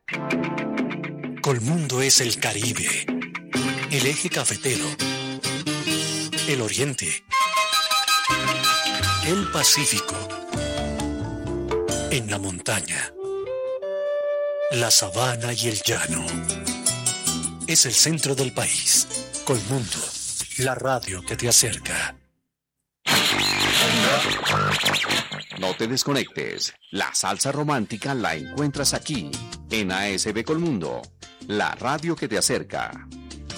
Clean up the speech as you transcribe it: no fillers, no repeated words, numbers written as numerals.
Colmundo es el Caribe, el eje cafetero, el Oriente, el Pacífico, en la montaña, la sabana y el llano. Es el centro del país. Colmundo, la radio que te acerca. No te desconectes. La salsa romántica la encuentras aquí, en ASB Colmundo, la radio que te acerca.